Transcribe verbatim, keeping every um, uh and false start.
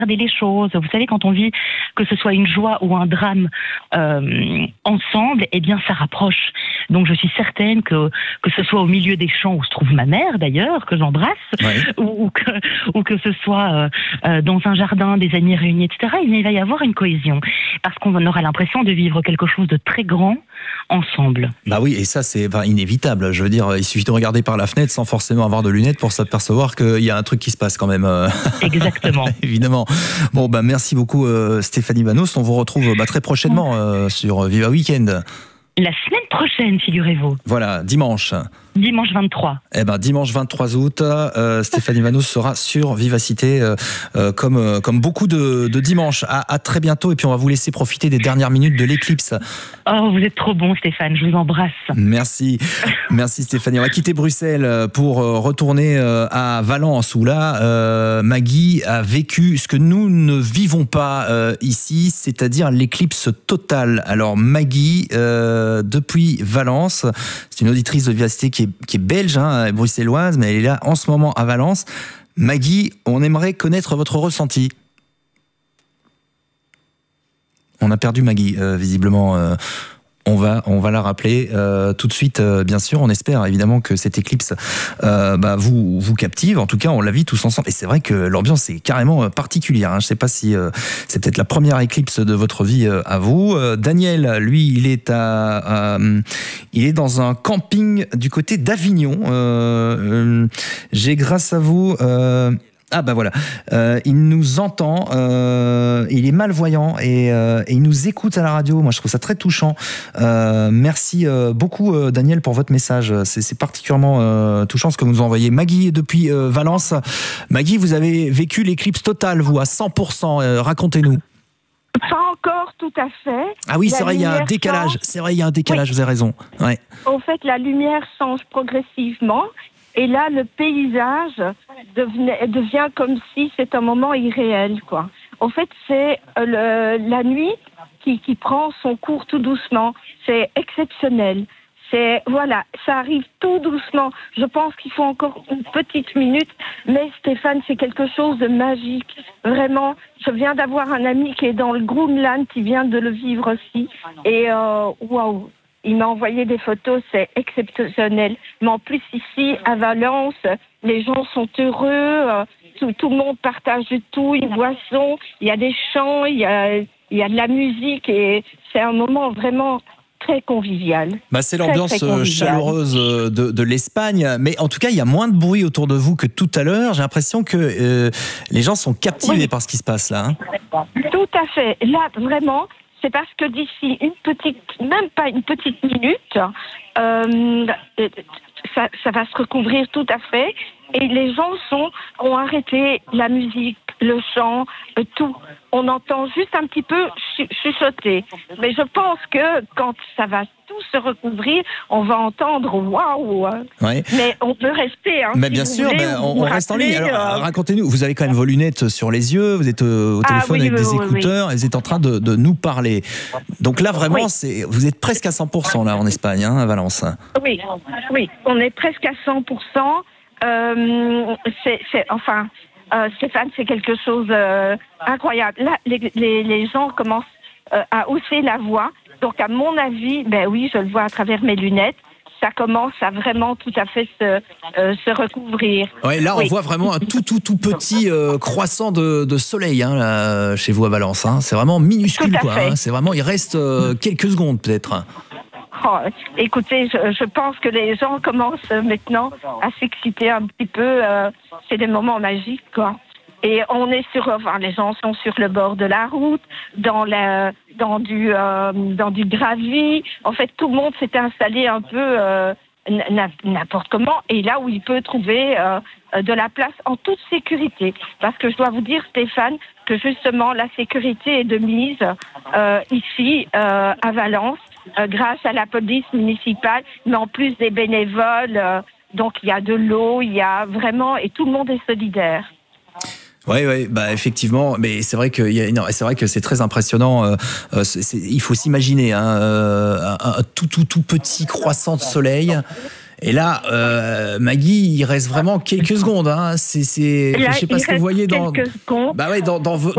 regarder les choses. Vous savez, quand on vit, que ce soit une joie ou un drame euh, ensemble, eh bien, ça rapproche. Donc, je suis certaine que que ce soit au milieu des champs où se trouve ma mère, d'ailleurs, que j'embrasse, ouais. ou, ou que ou que ce soit euh, euh, dans un jardin, des amis réunis, et cetera. Il va y avoir une cohésion, parce qu'on aura l'impression de vivre quelque chose de très grand ensemble. Bah oui, et ça c'est bah, inévitable. Je veux dire, il suffit de regarder par la fenêtre sans forcément avoir de lunettes pour s'apercevoir qu'il y a un truc qui se passe quand même. Exactement. Évidemment. Bon, bah merci beaucoup euh, Stéphanie Banos. On vous retrouve bah, très prochainement euh, sur Viva Weekend. La semaine prochaine, figurez-vous. Voilà, dimanche. Dimanche vingt-trois. Eh ben, dimanche vingt-trois août, euh, Stéphanie Banos sera sur Vivacité, euh, euh, comme, euh, comme beaucoup de, de dimanches. À, à très bientôt, et puis on va vous laisser profiter des dernières minutes de l'éclipse. Oh, vous êtes trop bon, Stéphane, je vous embrasse. Merci. Merci Stéphanie. On va quitter Bruxelles pour retourner à Valence, où là, euh, Maggie a vécu ce que nous ne vivons pas euh, ici, c'est-à-dire l'éclipse totale. Alors Maggie, euh, depuis Valence, c'est une auditrice de Vivacité qui est, qui est belge, hein, bruxelloise, mais elle est là en ce moment à Valence. Maggie, on aimerait connaître votre ressenti. On a perdu Maggie, euh, visiblement. Euh, on va, on va la rappeler euh, tout de suite, euh, bien sûr. On espère évidemment que cette éclipse euh, bah, vous, vous captive. En tout cas, on la vit tous ensemble. Et c'est vrai que l'ambiance est carrément particulière. Hein. Je ne sais pas si euh, c'est peut-être la première éclipse de votre vie euh, à vous. Euh, Daniel, lui, il est, à, à, il est dans un camping du côté d'Avignon. Euh, euh, j'ai grâce à vous... Euh, Ah bah voilà, euh, il nous entend, euh, il est malvoyant et, euh, et il nous écoute à la radio. Moi je trouve ça très touchant. Euh, merci euh, beaucoup euh, Daniel pour votre message. C'est, c'est particulièrement euh, touchant ce que vous nous envoyez. Maggie depuis euh, Valence. Maggie, vous avez vécu l'éclipse totale, vous, à cent pour cent. Euh, racontez-nous. Pas encore tout à fait. Ah oui, la c'est vrai, il y a un décalage. Change. C'est vrai, il y a un décalage, oui. Vous avez raison. Ouais. En fait, la lumière change progressivement. Et là, le paysage devenait, devient comme si c'était un moment irréel, quoi. En fait, c'est euh, le, la nuit qui, qui prend son cours tout doucement. C'est exceptionnel. C'est, voilà, ça arrive tout doucement. Je pense qu'il faut encore une petite minute. Mais Stéphane, c'est quelque chose de magique. Vraiment, je viens d'avoir un ami qui est dans le Groenland, qui vient de le vivre aussi. Et waouh wow. Il m'a envoyé des photos, c'est exceptionnel. Mais en plus, ici, à Valence, les gens sont heureux. Tout, tout le monde partage tout, une boisson. Il y a des chants, il y a, il y a de la musique. Et c'est un moment vraiment très convivial. Bah, c'est l'ambiance très, très chaleureuse de, de l'Espagne. Mais en tout cas, il y a moins de bruit autour de vous que tout à l'heure. J'ai l'impression que euh, les gens sont captivés oui. par ce qui se passe là. Hein. Tout à fait. Là, vraiment... C'est parce que d'ici une petite, même pas une petite minute, euh, ça, ça va se recouvrir tout à fait. Et les gens sont, ont arrêté la musique, le chant, tout. On entend juste un petit peu chuchoter. Mais je pense que quand ça va tout se recouvrir, on va entendre waouh. Ouais. Mais on peut rester. Hein, mais si bien sûr, voulez, ben, on, on reste rappeler, en ligne. Alors, euh... racontez-nous, vous avez quand même vos lunettes sur les yeux, vous êtes euh, au téléphone ah, oui, avec oui, des oui, écouteurs, oui. et vous êtes en train de, de nous parler. Donc là, vraiment, oui. c'est, vous êtes presque à cent pour cent là en Espagne, hein, à Valence. Oui, oui, on est presque à cent pour cent. Euh, c'est, c'est, enfin, euh, Stéphane, c'est quelque chose d'incroyable. Euh, Là, les, les, les gens commencent euh, à hausser la voix. Donc, à mon avis, ben oui, je le vois à travers mes lunettes, ça commence à vraiment tout à fait se, euh, se recouvrir. Ouais, là, oui. on voit vraiment un tout, tout, tout petit euh, croissant de, de soleil hein, là, chez vous à Valence. Hein. C'est vraiment minuscule, quoi. Hein. C'est vraiment, il reste euh, quelques secondes, peut-être. Oh, écoutez, je, je pense que les gens commencent maintenant à s'exciter un petit peu. Euh, c'est des moments magiques, quoi. Et on est sur, enfin, les gens sont sur le bord de la route, dans la, dans du, euh, dans du gravier. En fait, tout le monde s'est installé un peu euh, n'importe comment, et là où il peut trouver euh, de la place en toute sécurité. Parce que je dois vous dire, Stéphane, que justement la sécurité est de mise euh, ici euh, à Valence. Euh, grâce à la police municipale, mais en plus des bénévoles. Euh, donc, il y a de l'eau, il y a vraiment... Et tout le monde est solidaire. Oui, oui, bah effectivement, mais c'est vrai que il y a, non, c'est vrai que c'est très impressionnant. Euh, c'est, c'est, il faut s'imaginer hein, euh, un, un tout, tout, tout petit croissant de soleil. Et là, euh, Maggie, il reste vraiment quelques secondes. Hein. C'est, c'est, Là, je sais pas il ce que vous reste voyez dans. quelques secondes. Bah ouais, dans, dans,